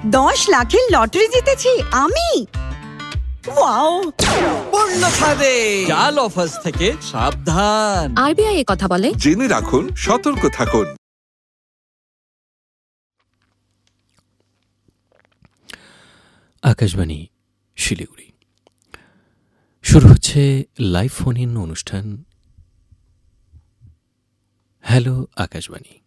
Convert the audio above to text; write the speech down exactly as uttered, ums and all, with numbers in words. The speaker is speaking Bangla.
দশ লাখের লটারি জিতেছি আমি। ওয়াও! পূর্ণ ফাঁদে জাল অফার্স থেকে সাবধান। আরবিআই এ কথা বলে, জেনে রাখুন, সতর্ক থাকুন। আকাশবাণী শিলিগুড়ি, শুরু হচ্ছে লাইভ ফোন ইন অনুষ্ঠান হ্যালো আকাশবাণী।